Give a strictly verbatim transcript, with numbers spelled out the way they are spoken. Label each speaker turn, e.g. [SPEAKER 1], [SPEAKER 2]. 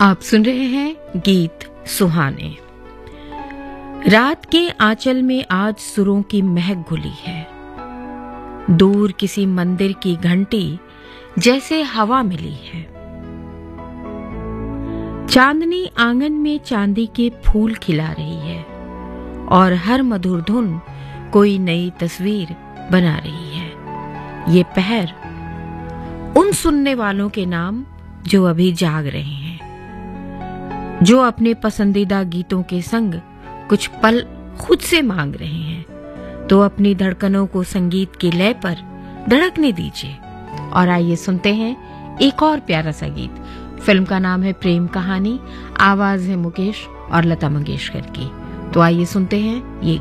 [SPEAKER 1] आप सुन रहे हैं गीत सुहाने। रात के आंचल में आज सुरों की महक घुली है। दूर किसी मंदिर की घंटी जैसे हवा मिली है। चांदनी आंगन में चांदी के फूल खिला रही है और हर मधुर धुन कोई नई तस्वीर बना रही है। ये पहर उन सुनने वालों के नाम जो अभी जाग रहे हैं, जो अपने पसंदीदा गीतों के संग कुछ पल खुद से मांग रहे हैं, तो अपनी धड़कनों को संगीत की लय पर धड़कने दीजिए। और आइए सुनते हैं एक और प्यारा सा गीत। फिल्म का नाम है प्रेम कहानी, आवाज है मुकेश और लता मंगेशकर की। तो आइए सुनते हैं ये